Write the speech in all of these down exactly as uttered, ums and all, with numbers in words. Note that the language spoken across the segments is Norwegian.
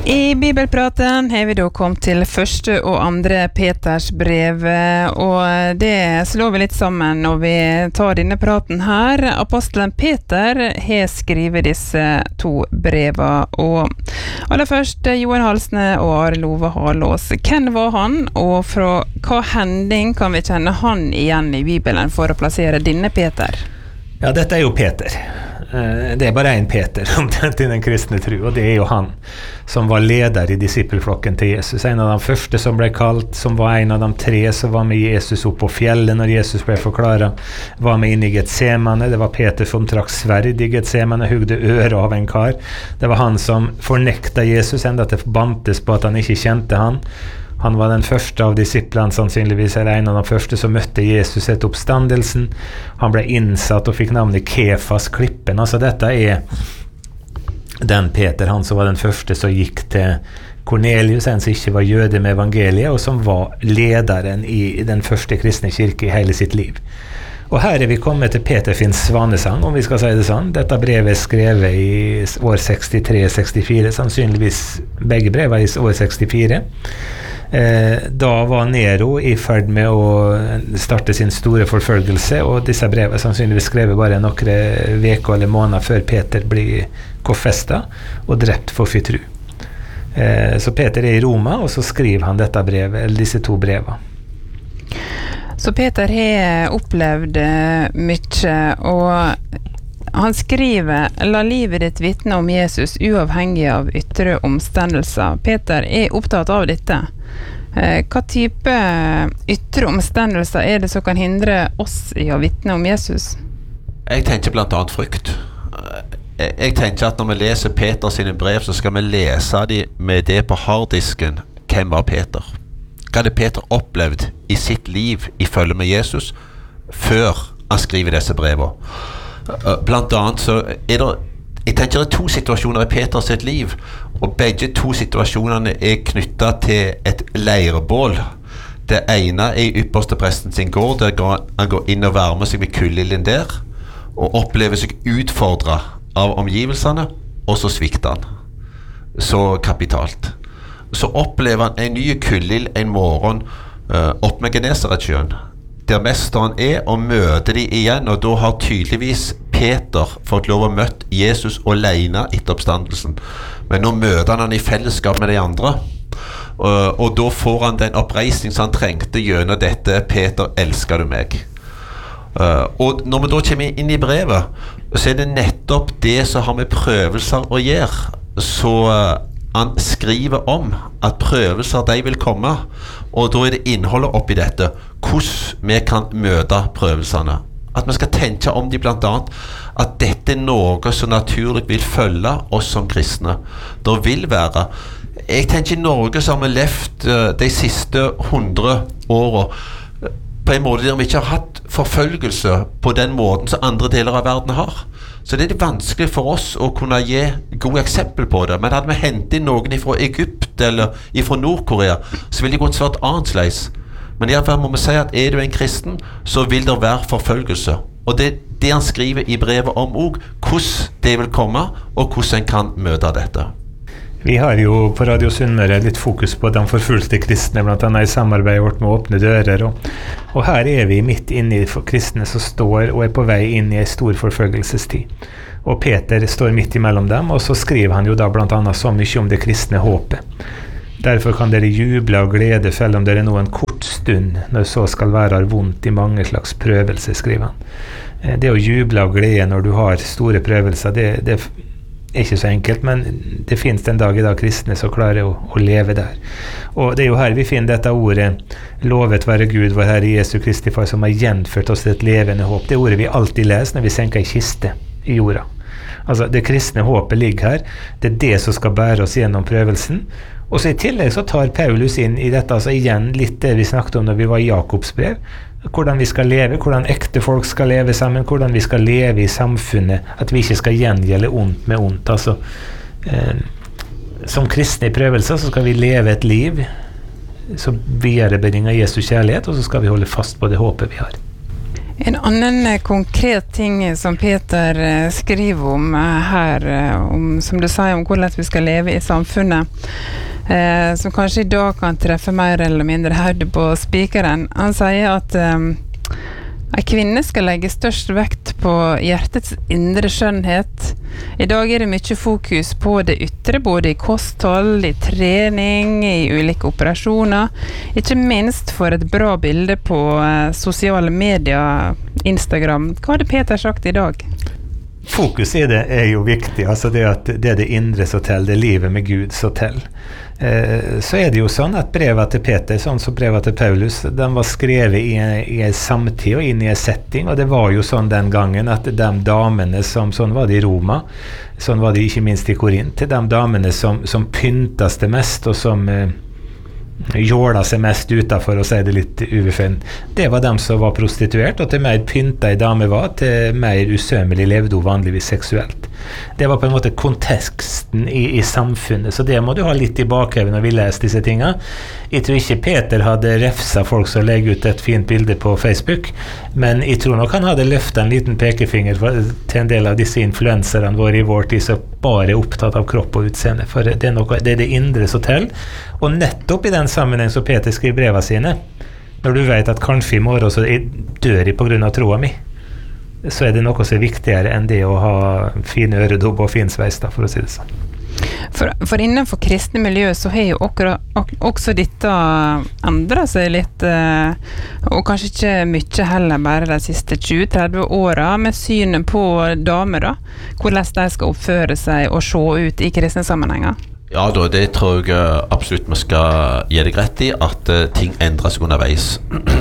I Bibelpraten har vi da kommet til første og andre Peters brev, og det slår vi litt sammen når vi tar denne praten her. Apostelen Peter har skrivet disse to breva, og aller først Johan Halsne og Arild Ove Halås. Hvem var han, og fra hva hending kan vi kjenne han igjen i Bibelen for å plassere denne Peter? Ja, dette er jo Peter. Det er bare en Peter omtrent i den kristne tro, og det er jo han som var leder i disippelflokken til Jesus. En av de første som ble kalt, som var en av de tre som var med Jesus opp på fjellet når Jesus ble forklaret, var med inn i Getsemane. Det var Peter som trakk sverd i Getsemane, hugde øret av en kar. Det var han som fornekta Jesus, enda det bantes på at han ikke kjente han. Han var den første av disiplene, sannsynligvis er en av de første som møtte Jesus etter oppstandelsen. Han ble innsatt og fikk navnet Kefas, klippen. Altså dette er den Peter, han som var den første som gikk til Kornelius, en som ikke var jøde med evangeliet, og som var lederen i den første kristne kirke i hele sitt liv. Og her er vi kommet til Peter Finns svanesang, om vi skal si det sånn. Dette brevet er skrevet i år sekstitre sekstifire, sannsynligvis begge brev i år sekstifire. Eh, da var Nero i ferd med å starte sin store forfølgelse, og disse brevene sannsynligvis skrevet bare noen veker eller måneder før Peter blir korsfestet og drept for sin tro. Eh, så Peter er i Roma, og så skriver han dette brevet, eller disse to brevene. Så Peter har opplevd mye, og han skriver: «La livet ditt vitne om Jesus uavhengig av ytre omstendelser». Peter er opptatt av dette. Hva type ytre omstendelser er det som kan hindre oss i å vitne om Jesus? Jeg tenker blant annet frykt. Jeg tenker at når vi leser Peter sine brev, så skal vi lese de med det på harddisken. Hvem var Peter? Hva hadde Peter opplevd i sitt liv i følge med Jesus før han skriver disse brevene? Blant annet så er det, jeg tenker det er to situasjoner i Peters sitt liv, og begge to situasjonene er knyttet til et leirbål. Det ene er i ypperste presten sin gård, der han går inn og varmer seg ved kullilden der, og opplever seg utfordret av omgivelsene, og så svikter han. Så kapitalt. Så opplever han en ny kullild en morgen uh, opp med Genesaretsjøen, der mesteren er, og møter de igjen, og da har tydeligvis Peter fått lov å møte Jesus alene etter oppstandelsen. Men nå møter han han i fellesskap med de andre, og, og da får han den oppreisning som han trengte gjennom dette: Peter, elsker du meg? Uh, og når vi da kommer inn i brevet, så er det nettopp det som har med prøvelser å gjøre. Så uh, han skriver om at prøvelser de vil komme, og da er det innholdet oppi dette, hvordan vi kan møte prøvelsene. At vi skal tenke om de blant annet, at dette er noe som naturlig vil følge oss som kristne. Det vil være, jeg tenker Norge som har levd de siste hundre årene på en måte der vi ikke har hatt forfølgelse på den måten som andre deler av verden har. Så det er vanskelig for oss å kunne gi gode eksempel på det. Men hadde vi hentet inn noen fra Egypt eller fra Nord-Korea, så ville det gått svært annerledes. Men i hvert fall må vi si at er du en kristen, så vil det være forfølgelse. Og det er det han skriver i brevet om også, hvordan det vil komme, og hvordan en kan møte dette. Vi har jo på Radio Sunnmøre litt fokus på de forfulgte kristne, blant annet i samarbeidet vårt med Åpne dører. Og, og her er vi midt inne i kristne som står og er på vei inn i en stor forfølgelsestid. Og Peter står midt imellom dem, og så skriver han jo da blant annet så mye om det kristne håpet. Derfor kan dere juble og glede selv om dere nå en kort stund, når så skal være vondt i mange slags prøvelser, skriver han. Det å juble og glede når du har store prøvelser, det, det er ikke så enkelt, men det finnes en dag i dag kristne som klarer å, å leve der. Og det er jo her vi finner dette ordet: lovet være Gud, vår Herre Jesu Kristi Far, som har gjenført oss til et levende håp. Det ordet vi alltid leser når vi senker en kiste i jorda. Altså, det kristne håpet ligger her. Det er det som skal bære oss gjennom prøvelsen. Og så i tillegg så tar Paulus inn i dette, altså igjen litt det vi snakket om når vi var i Jakobs brev. Hvordan vi skal leve, hvordan ekte folk skal leve sammen, hvordan vi skal leve i samfunnet, at vi ikke skal gjengjelde ondt med ondt. Altså, eh, som kristne i prøvelser så skal vi leve et liv som viderebringer Jesu kjærlighet, og så skal vi holde fast på det håpet vi har. En annen konkret ting som Peter skriver om her, om, som du sier om hvordan vi skal leve i samfunnet, eh, som kanskje i dag kan treffe mer eller mindre høyde på spikeren. Han sier at eh, en kvinne skal legge størst vekt på hjertets indre skjønnhet. I dag er det mye fokus på det ytre, både i kosthold, i trening, i ulike operasjoner. Ikke minst for et bra bilde på uh, sosiale medier, Instagram. Hva hadde Peter sagt i dag? Fokus i det er jo viktig, altså det at det er det indre som teller, det er livet med Gud som teller. Eh, så er det jo sånn at brevet til Peter, sånn som brevet til Paulus, den var skrevet i, i en samtid og inn i en setting, og det var jo sånn den gangen at de damene som, sånn var det i Roma, sånn var det ikke minst i Korint, de damene som, som pyntas det mest og som eh, jåla seg mest utenfor, og si det litt uvefinn. Det var dem som var prostituert, og til mer pynta i dame var, til mer usømmelig levde hun vanligvis seksuelt. Det var på en måte konteksten i, i samfunnet, så det må du ha litt i bakhevet når vi leser disse tingene. Jeg tror ikke Peter hadde refsa folk som legger ut et fint bilde på Facebook, men jeg tror nok han hadde løftet en liten pekefinger for, til en del av disse influenserne våre i vår tid, som bare er opptatt av kropp og utseende, for det er, noe, det er det indre som teller. Og nettopp i den sammenheng som Peter skriver brevene sine, når du vet at kanskje i morgen så dør jeg på grunn av troa mi, så er det noe som er viktigere enn det å ha fine øredobb og fin sveis, da, for å si det sånn. For, for innenfor kristne miljø så har jo okra, ok, også dette endret seg litt, eh, og kanskje ikke mye heller bare de siste tjue til tretti åra, med synet på damer, da, hvordan de skal oppføre seg og se ut i kristne sammenhenger. Ja, da, det tror jeg absolutt vi skal gi deg rett i, at uh, ting endrer seg underveis.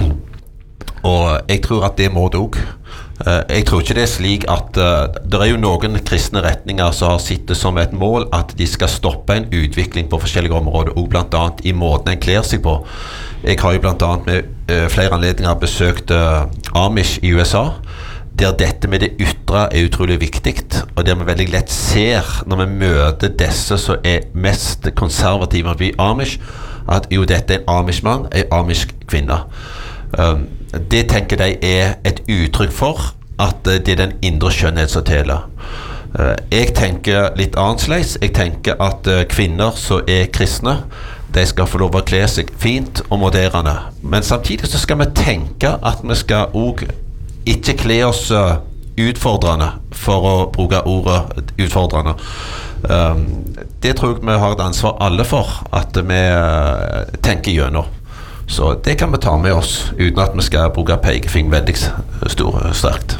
Og jeg tror at det må det også. Uh, jeg tror ikke det er slik at uh, det er jo noen kristne retninger som har sittet som et mål at de skal stoppe en utvikling på forskjellige områder, og blant annet i måten en kler seg på. Jeg har jo blant annet med uh, flere anledninger besøkt uh, Amish i U S A, der dette med det ytre er utrolig viktig, og der vi veldig lett ser når vi møter disse som er mest konservative i Amish, at jo, dette er en Amish-mann, en Amish-kvinne. Um, det tenker de er et uttrykk for at uh, det er den indre skjønnhet som teller. Uh, jeg tenker litt annerledes. Jeg tenker at uh, kvinner som er kristne, de skal få lov å kle seg fint og moderne. Men samtidig så skal vi tenke at vi skal også ikke kle oss uh, utfordrende, for å bruke ordet utfordrende. Um, det tror jeg vi har et ansvar alle for, at vi uh, tenker gjennom. Så det kan vi ta med oss, uten at vi skal bruke pekefing veldig stor, sterkt.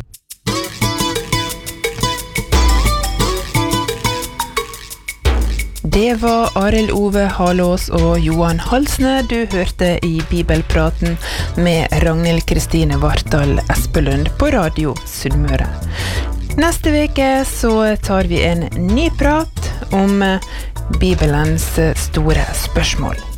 Det var Arild Ove Halås og Johan Halsne du hørte i Bibelpraten med Ragnhild Kristine Vartdal Espelund på Radio Sunnmøre. Neste veke så tar vi en ny prat om Bibelens store spørsmål.